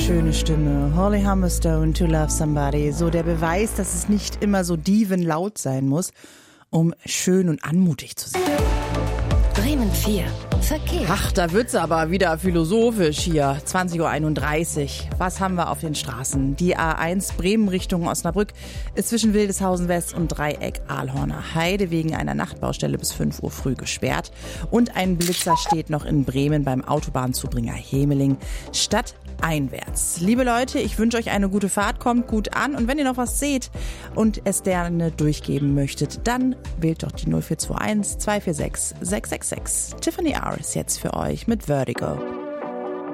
schöne Stimme. Holly Humberstone, To Love Somebody. So der Beweis, dass es nicht immer so dievenlaut sein muss, um schön und anmutig zu sein. Bremen 4. Verkehr. Ach, da wird's aber wieder philosophisch hier. 20.31 Uhr. Was haben wir auf den Straßen? Die A1 Bremen Richtung Osnabrück ist zwischen Wildeshausen West und Dreieck Ahlhorner Heide wegen einer Nachtbaustelle bis 5 Uhr früh gesperrt. Und ein Blitzer steht noch in Bremen beim Autobahnzubringer Hemeling stadteinwärts. Liebe Leute, ich wünsche euch eine gute Fahrt, kommt gut an. Und wenn ihr noch was seht und es gerne durchgeben möchtet, dann wählt doch die 0421 246 666. Tiffany R. ist jetzt für euch mit Vertigo.